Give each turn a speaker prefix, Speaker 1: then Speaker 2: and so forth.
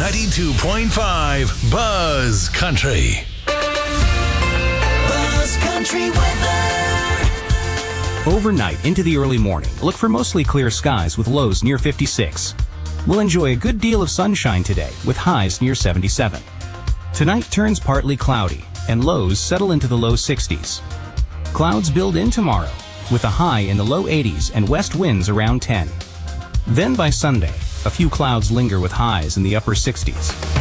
Speaker 1: 92.5 Buzz Country.
Speaker 2: Buzz Country weather.
Speaker 3: Overnight into the early morning, look for mostly clear skies with lows near 56. We'll enjoy a good deal of sunshine today with highs near 77. Tonight turns partly cloudy and lows settle into the low 60s. Clouds build in tomorrow with a high in the low 80s and west winds around 10. Then by Sunday, a few clouds linger with highs in the upper 60s.